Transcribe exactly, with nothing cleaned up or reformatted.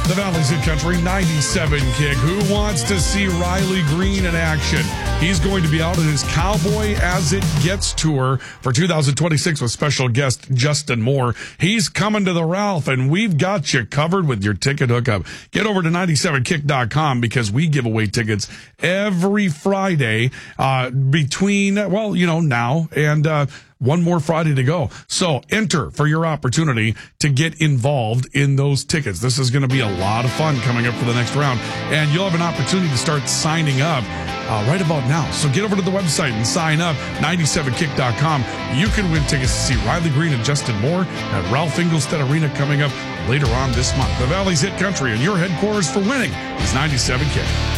The Valley's Hit Country ninety-seven Kick. Who wants to see Riley Green in action? He's going to be out on his Cowboy As It Gets tour for two thousand twenty-six with special guest Justin Moore. He's coming to the Ralph, and we've got you covered with your ticket hookup. Get over to ninety-seven kick dot com because we give away tickets every Friday uh, between, well, you know, now and uh one more Friday to go. So enter for your opportunity to get involved in those tickets. This is going to be a lot of fun coming up for the next round. And you'll have an opportunity to start signing up uh, right about now. So get over to the website and sign up, ninety-seven kick dot com. You can win tickets to see Riley Green and Justin Moore at Ralph Engelstad Arena coming up later on this month. The Valley's Hit Country and your headquarters for winning is ninety-seven Kick.